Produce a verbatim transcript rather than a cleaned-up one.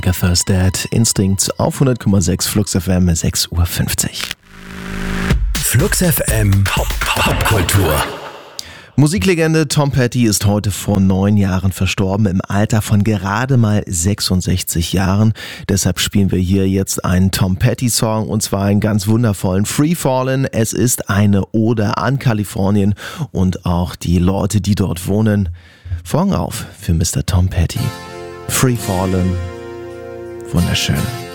Agatha's Dead, Instinct auf hundert Komma sechs Flux F M, sechs Uhr fünfzig. Flux F M Popkultur. Musiklegende Tom Petty ist heute vor neun Jahren verstorben, im Alter von gerade mal sechsundsechzig Jahren. Deshalb spielen wir hier jetzt einen Tom Petty-Song, und zwar einen ganz wundervollen Free Fallin'. Es ist eine Ode an Kalifornien und auch die Leute, die dort wohnen. Vorhang auf für Mister Tom Petty. Free Fallin'. Wunderschön.